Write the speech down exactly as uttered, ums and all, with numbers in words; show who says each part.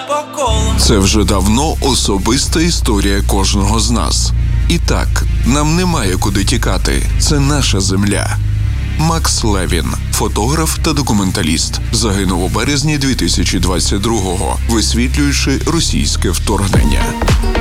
Speaker 1: по колу.
Speaker 2: Це вже давно особиста історія кожного з нас. І так, нам немає куди тікати. Це наша земля. Макс Левін, фотограф та документаліст, загинув у березні дві тисячі двадцять другого, висвітлюючи російське вторгнення.